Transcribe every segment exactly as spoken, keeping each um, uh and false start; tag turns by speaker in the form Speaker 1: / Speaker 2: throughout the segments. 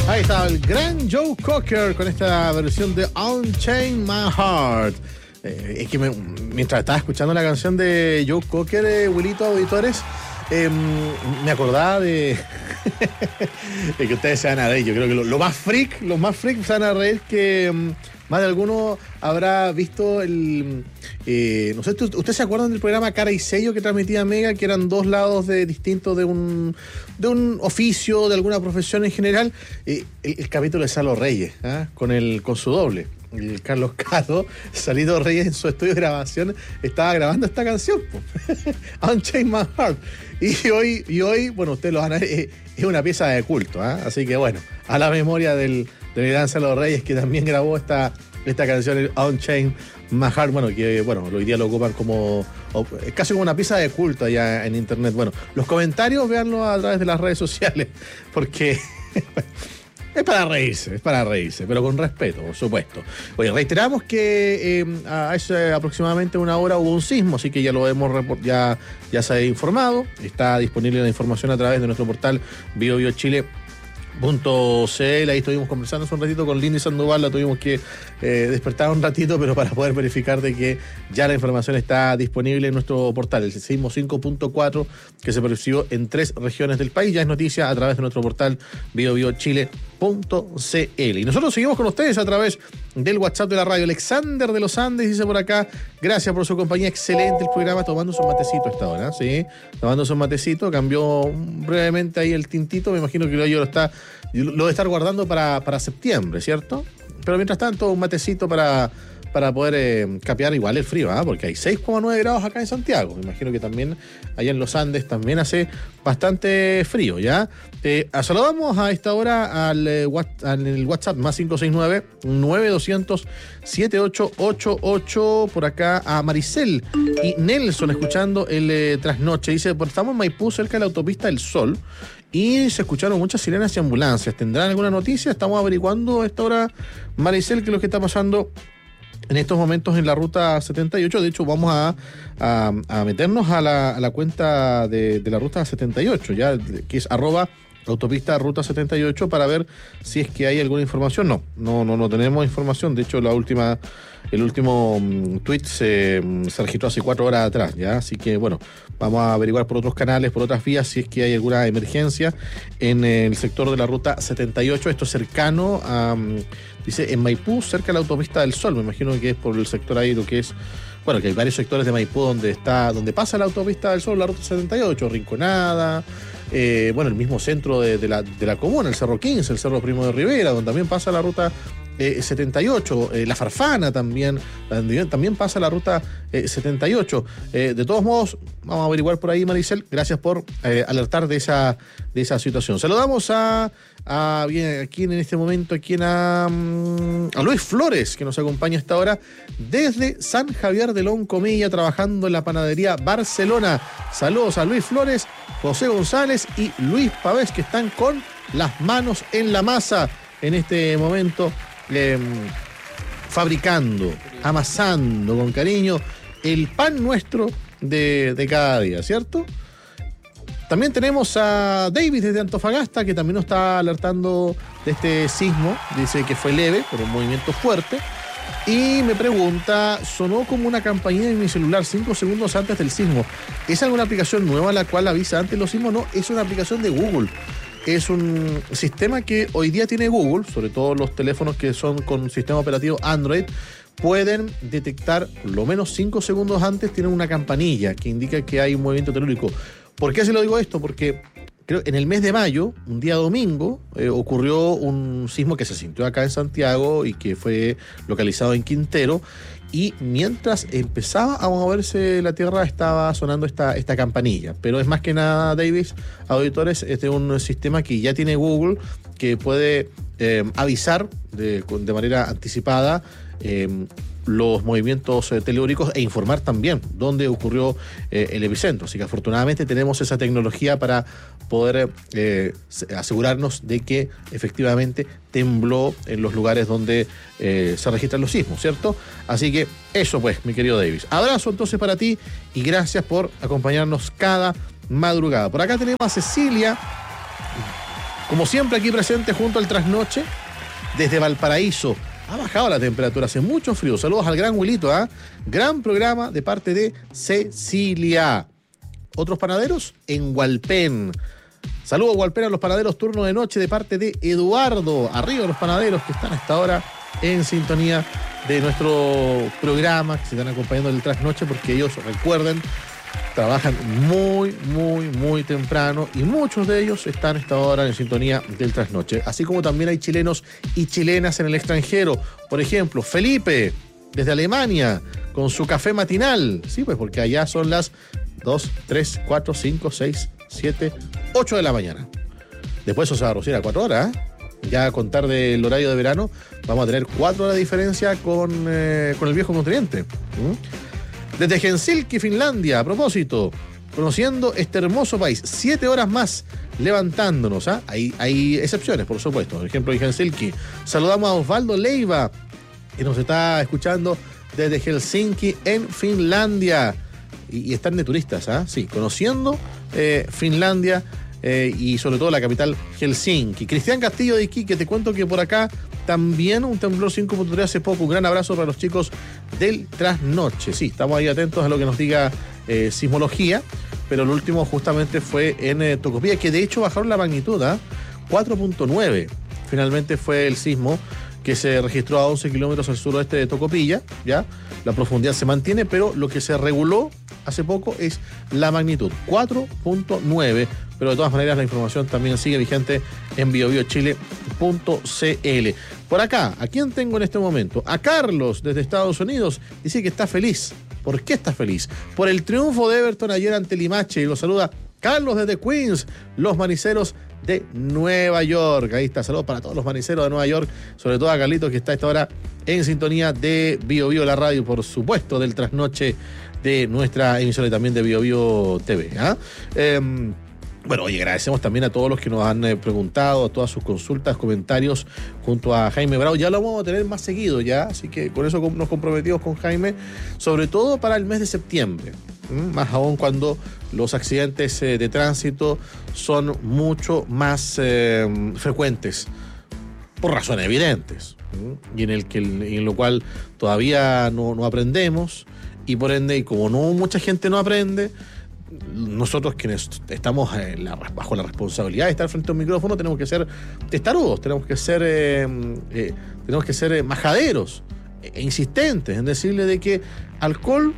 Speaker 1: Ahí está el gran Joe Cocker con esta versión de Unchain My Heart. Eh, es que me, mientras estaba escuchando la canción de Joe Cocker, eh, Wilito, auditores, eh, me acordaba de, de que ustedes se van a reír. Yo creo que lo, lo más freak, los más freak se van a reír que um, más de alguno habrá visto el... Eh, no sé, ¿ustedes se acuerdan del programa Cara y Sello que transmitía Mega, que eran dos lados de distintos de un, de un oficio, de alguna profesión en general? Eh, el, el capítulo de Salo Reyes, ¿eh? con, el, con su doble. El Carlos Cato, Salito Reyes en su estudio de grabación, estaba grabando esta canción, Unchain My Heart. Y hoy, y hoy, bueno, ustedes lo van a ver, es, es una pieza de culto, ¿eh? Así que bueno, a la memoria del, del gran Salo Reyes, que también grabó esta, esta canción, el Unchain My Heart, bueno, que bueno, hoy día lo ocupan como, es casi como una pieza de culto allá en internet. Bueno, los comentarios, véanlo a través de las redes sociales, porque... Es para reírse, es para reírse, pero con respeto, por supuesto. Oye, reiteramos que eh, a hace aproximadamente una hora hubo un sismo, así que ya lo hemos report- ya, ya se ha informado. Está disponible la información a través de nuestro portal bio bio chile punto c l. Ahí estuvimos conversando hace un ratito con Lindy Sandoval, la tuvimos que eh, despertar un ratito, pero para poder verificar de que ya la información está disponible en nuestro portal, el sismo cinco punto cuatro, que se percibió en tres regiones del país. Ya es noticia a través de nuestro portal bio bio chile punto c l. Y nosotros seguimos con ustedes a través del WhatsApp de la radio. Alexander de los Andes dice por acá: gracias por su compañía, excelente el programa, tomando su matecito a esta hora, ¿sí? Tomando su matecito, cambió brevemente ahí el tintito, me imagino que yo lo está, lo debe estar guardando para, para septiembre, ¿cierto? Pero mientras tanto, un matecito para, para poder eh, capear igual el frío, ¿eh? Porque hay seis coma nueve grados acá en Santiago. Me imagino que también allá en los Andes también hace bastante frío, ¿ya? Eh, saludamos a esta hora al, eh, al el WhatsApp más cinco seis nueve, nueve dos cero cero, siete ocho ocho ocho. Por acá a Maricel y Nelson escuchando el eh, trasnoche. Dice, pues estamos en Maipú, cerca de la autopista del Sol, y se escucharon muchas sirenas y ambulancias. ¿Tendrán alguna noticia? Estamos averiguando a esta hora, Maricel, qué es lo que está pasando en estos momentos en la ruta setenta y ocho. De hecho, vamos a, a, a meternos a la, a la cuenta de, de la ruta setenta y ocho, ya, que es arroba autopista ruta setenta y ocho, para ver si es que hay alguna información. No, no, no, no tenemos información. De hecho, la última, el último um, tweet se, um, se registró hace cuatro horas atrás, ya. Así que bueno, vamos a averiguar por otros canales, por otras vías, si es que hay alguna emergencia en el sector de la ruta setenta y ocho. Esto es cercano a, um, dice, en Maipú, cerca de la autopista del Sol. Me imagino que es por el sector ahí, lo que es, bueno, que hay varios sectores de Maipú donde está, donde pasa la autopista del Sol, la ruta setenta y ocho, Rinconada, eh, bueno, el mismo centro de, de, la, de la comuna, el Cerro quince, el Cerro Primo de Rivera, donde también pasa la ruta eh, setenta y ocho, eh, La Farfana también, también pasa la ruta eh, setenta y ocho. Eh, de todos modos, vamos a averiguar por ahí, Maricel. Gracias por eh, alertar de esa, de esa situación. Saludamos a, a bien, aquí en este momento, aquí en a, a Luis Flores, que nos acompaña a esta hora desde San Javier de Loncomilla, trabajando en la panadería Barcelona. Saludos a Luis Flores, José González y Luis Pavés, que están con las manos en la masa en este momento, eh, fabricando, amasando con cariño el pan nuestro de, de cada día, ¿cierto? También tenemos a David desde Antofagasta, que también nos está alertando de este sismo. Dice que fue leve, pero un movimiento fuerte. Y me pregunta, sonó como una campanilla en mi celular cinco segundos antes del sismo. ¿Es alguna aplicación nueva la cual avisa antes los sismos? No, es una aplicación de Google. Es un sistema que hoy día tiene Google, sobre todo los teléfonos que son con sistema operativo Android, pueden detectar por lo menos cinco segundos antes, tienen una campanilla que indica que hay un movimiento telúrico. ¿Por qué se lo digo esto? Porque creo en el mes de mayo, un día domingo, eh, ocurrió un sismo que se sintió acá en Santiago y que fue localizado en Quintero, y mientras empezaba a moverse la tierra estaba sonando esta, esta campanilla. Pero es más que nada, Davis, auditores, este es un sistema que ya tiene Google, que puede eh, avisar de, de manera anticipada eh, los movimientos eh, telúricos e informar también dónde ocurrió eh, el epicentro. Así que afortunadamente tenemos esa tecnología para poder eh, asegurarnos de que efectivamente tembló en los lugares donde eh, se registran los sismos, ¿cierto? Así que eso pues, mi querido Davis. Abrazo entonces para ti y gracias por acompañarnos cada madrugada. Por acá tenemos a Cecilia Como siempre aquí presente junto al Trasnoche, desde Valparaíso. Ha bajado la temperatura, hace mucho frío. Saludos al gran Wilito, ¿ah? ¿eh? Gran programa de parte de Cecilia. Otros panaderos en Hualpén. Saludos Hualpén a los panaderos turno de noche de parte de Eduardo. Arriba los panaderos que están hasta ahora en sintonía de nuestro programa, que se están acompañando del Trasnoche, porque ellos, recuerden, trabajan muy, muy, muy temprano y muchos de ellos están hasta ahora en sintonía del Trasnoche. Así como también hay chilenos y chilenas en el extranjero. Por ejemplo, Felipe, desde Alemania, con su café matinal. Sí, pues porque allá son las dos, tres, cuatro, cinco, seis, siete, ocho de la mañana. Después eso se va a reducir a cuatro horas, ¿eh? Ya a contar del horario de verano, vamos a tener cuatro horas de diferencia con, eh, con el viejo continente. ¿Mm? Desde Helsinki, Finlandia, a propósito, conociendo este hermoso país, siete horas más levantándonos. ¿eh? Hay, hay excepciones, por supuesto. Por ejemplo, en Helsinki, saludamos a Osvaldo Leiva, que nos está escuchando desde Helsinki, en Finlandia. Y, y están de turistas, ¿ah? ¿eh? Sí, conociendo eh, Finlandia. Eh, y sobre todo la capital Helsinki. Cristian Castillo de Iquique, te cuento que por acá también un temblor cinco punto tres hace poco. Un gran abrazo para los chicos del Trasnoche. Sí, estamos ahí atentos a lo que nos diga eh, sismología, pero el último justamente fue en eh, Tocopilla, que de hecho bajaron la magnitud, ¿eh? cuatro punto nueve. Finalmente fue el sismo que se registró a once kilómetros al suroeste de Tocopilla, ¿ya? La profundidad se mantiene, pero lo que se reguló hace poco es la magnitud, cuatro punto nueve, pero de todas maneras la información también sigue vigente en bio bio chile punto c l. Por acá, ¿a quién tengo en este momento? A Carlos, desde Estados Unidos, dice que está feliz. ¿Por qué está feliz? Por el triunfo de Everton ayer ante Limache, y lo saluda Carlos desde Queens, los maniceros de Nueva York. Ahí está, saludos para todos los maniceros de Nueva York, sobre todo a Carlitos, que está a esta hora en sintonía de Bio Bio, la radio, por supuesto, del Trasnoche de nuestra emisora y también de Bio Bio T V. ¿eh? Eh, bueno, oye, agradecemos también a todos los que nos han eh, preguntado, a todas sus consultas, comentarios, junto a Jaime Bravo. Ya lo vamos a tener más seguido ya, así que con eso nos comprometimos con Jaime, sobre todo para el mes de septiembre. Más aún cuando los accidentes eh, de tránsito son mucho más eh, frecuentes, por razones evidentes, ¿sí? Y en el que en lo cual todavía no, no aprendemos, y por ende, y como no mucha gente no aprende, nosotros quienes estamos en la, bajo la responsabilidad de estar frente a un micrófono tenemos que ser testarudos, tenemos que ser eh, eh, tenemos que ser majaderos e insistentes en decirle de que alcohol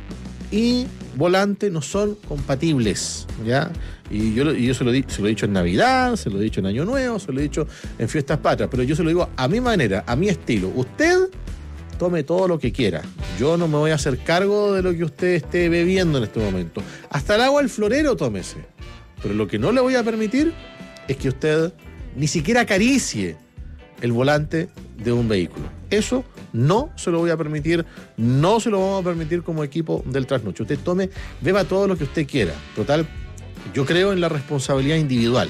Speaker 1: y volante no son compatibles, ¿ya? Y yo, y yo se, lo di, se lo he dicho en Navidad, se lo he dicho en Año Nuevo, se lo he dicho en Fiestas Patrias, pero yo se lo digo a mi manera, a mi estilo. Usted tome todo lo que quiera. Yo no me voy a hacer cargo de lo que usted esté bebiendo en este momento. Hasta el agua del florero tómese. Pero lo que no le voy a permitir es que usted ni siquiera acaricie el volante de un vehículo. Eso no se lo voy a permitir, no se lo vamos a permitir como equipo del Trasnoche. Usted tome, beba todo lo que usted quiera. Total, yo creo en la responsabilidad individual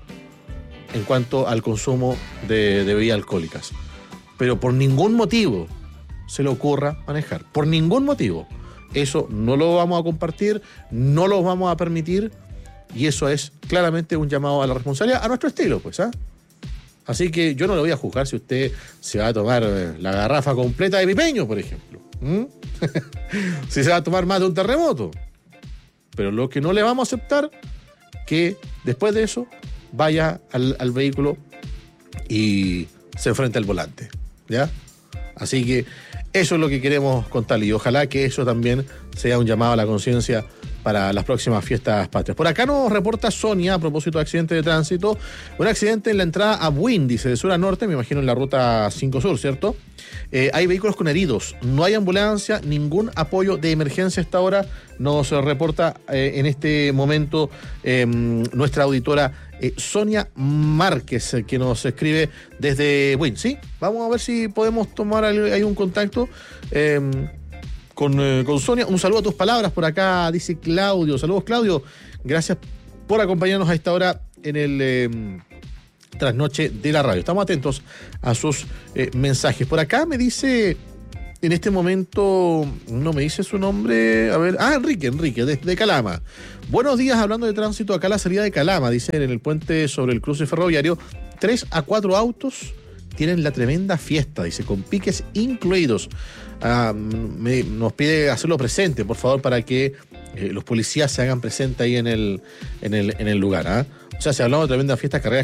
Speaker 1: en cuanto al consumo de, de bebidas alcohólicas. Pero por ningún motivo se le ocurra manejar. Por ningún motivo. Eso no lo vamos a compartir, no lo vamos a permitir, y eso es claramente un llamado a la responsabilidad a nuestro estilo, pues, ¿ah? ¿eh? Así que yo no le voy a juzgar si usted se va a tomar la garrafa completa de pipeño, por ejemplo. ¿Mm? Si se va a tomar más de un terremoto. Pero lo que no le vamos a aceptar, que después de eso vaya al, al vehículo y se enfrente al volante, ¿ya? Así que eso es lo que queremos contarle, y ojalá que eso también sea un llamado a la conciencia para las próximas fiestas patrias. Por acá nos reporta Sonia, a propósito de accidente de tránsito, un accidente en la entrada a Buin, dice, de sur a norte, me imagino en la ruta cinco Sur, ¿cierto? Eh, hay vehículos con heridos, no hay ambulancia, ningún apoyo de emergencia hasta ahora, nos reporta eh, en este momento eh, nuestra auditora eh, Sonia Márquez, eh, que nos escribe desde Buin, ¿sí? Vamos a ver si podemos tomar ahí un contacto eh, Con, eh, con Sonia. Un saludo a tus palabras por acá, dice Claudio. Saludos, Claudio. Gracias por acompañarnos a esta hora en el eh, Trasnoche de la radio. Estamos atentos a sus eh, mensajes. Por acá me dice, en este momento, no me dice su nombre, a ver, ah, Enrique, Enrique, de, de Calama. Buenos días, hablando de tránsito, acá la salida de Calama, dice, en el puente sobre el cruce ferroviario, tres a cuatro autos tienen la tremenda fiesta, dice, con piques incluidos. Ah, me, nos pide hacerlo presente, por favor, para que eh, los policías se hagan presentes ahí en el, en el, en el lugar. ¿eh? O sea, si hablamos de tremenda fiesta, carreras